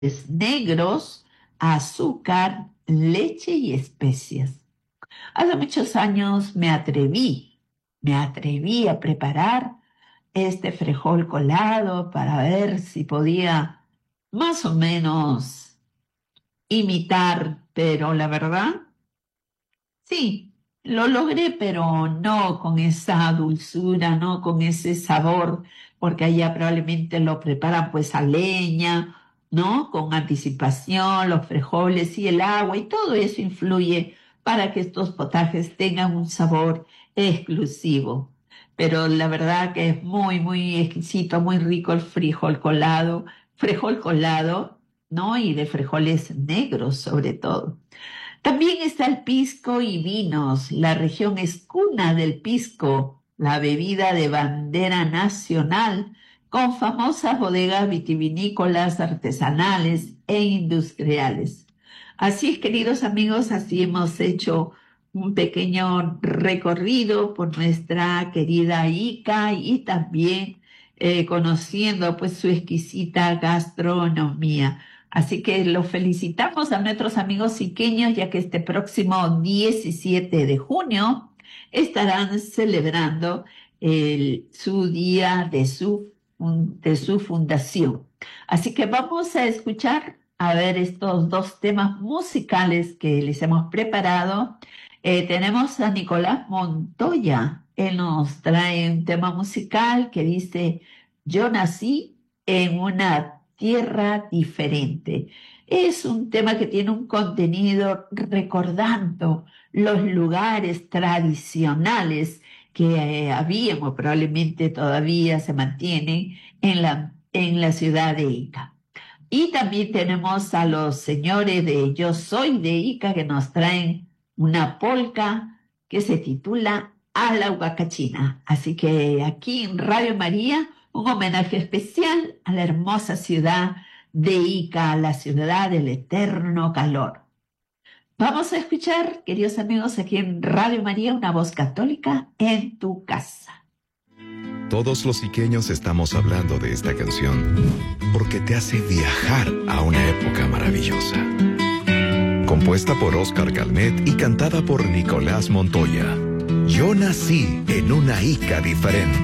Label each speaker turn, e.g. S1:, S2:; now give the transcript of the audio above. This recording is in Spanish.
S1: negros, azúcar, leche y especias. Hace muchos años me atreví a preparar este frijol colado para ver si podía más o menos imitar, pero la verdad, sí, lo logré, pero no con esa dulzura, no con ese sabor, porque allá probablemente lo preparan pues a leña, ¿no? Con anticipación, los frijoles y el agua y todo eso influye para que estos potajes tengan un sabor exclusivo. Pero la verdad que es muy, muy exquisito, muy rico el frijol colado, ¿no? Y de frijoles negros sobre todo. También está el pisco y vinos. La región es cuna del pisco, la bebida de bandera nacional, con famosas bodegas vitivinícolas, artesanales e industriales. Así es, queridos amigos, así hemos hecho un pequeño recorrido por nuestra querida Ica y también conociendo pues su exquisita gastronomía. Así que los felicitamos a nuestros amigos iqueños, ya que este próximo 17 de junio estarán celebrando su día de su fundación. Así que vamos a escuchar, a ver, estos dos temas musicales que les hemos preparado. Tenemos a Nicolás Montoya. Él nos trae un tema musical que dice: Yo nací en una tierra diferente. Es un tema que tiene un contenido recordando los lugares tradicionales que habían o probablemente todavía se mantienen en la ciudad de Ica. Y también tenemos a los señores de Yo Soy de Ica que nos traen una polca que se titula A la Huacachina. Así que aquí en Radio María, un homenaje especial a la hermosa ciudad de Ica, la ciudad del eterno calor. Vamos a escuchar, queridos amigos, aquí en Radio María, una voz católica en tu casa.
S2: Todos los iqueños estamos hablando de esta canción porque te hace viajar a una época maravillosa. Compuesta por Óscar Calmet y cantada por Nicolás Montoya. Yo nací en una Ica diferente.